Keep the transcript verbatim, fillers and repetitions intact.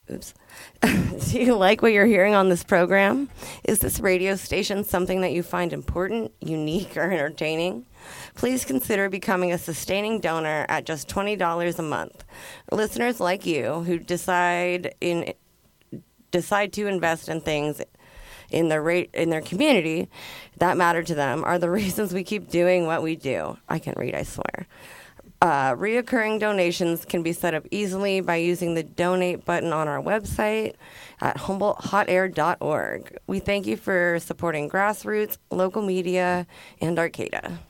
Oops. Do you like what you're hearing on this program? Is this radio station something that you find important, unique, or entertaining? Please consider becoming a sustaining donor at just twenty dollars a month. Listeners like you who decide in decide to invest in things in their rate in their community that matter to them are the reasons we keep doing what we do. I can read, I swear. Uh, reoccurring donations can be set up easily by using the donate button on our website at humboldt hot air dot org. We thank you for supporting grassroots, local media, and Arcata.